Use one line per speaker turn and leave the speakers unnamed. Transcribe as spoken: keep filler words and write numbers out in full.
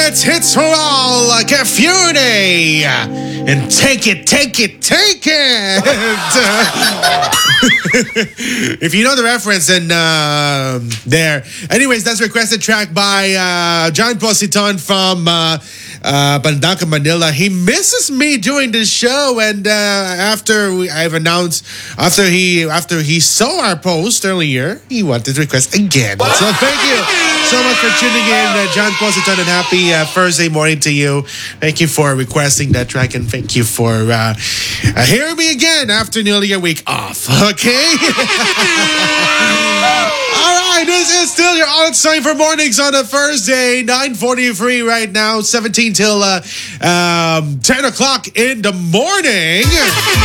It's hits for all, like a Fury, and take it, take it, take it. If you know the reference, then uh, there. Anyways, that's a requested track by uh, John Positon from uh, uh, Bandaca, Manila. He misses me doing this show, and uh, after we, I've announced, after he after he saw our post earlier, he wanted to request again. So thank you so much for tuning in, uh, John Positon, and happy uh, Thursday morning to you. Thank you for requesting that track, and thank you for uh, uh, hearing me again after nearly a week off. Okay? All right, this is still your all time for mornings on a Thursday, nine forty-three right now, seventeen till uh, um, ten o'clock in the morning.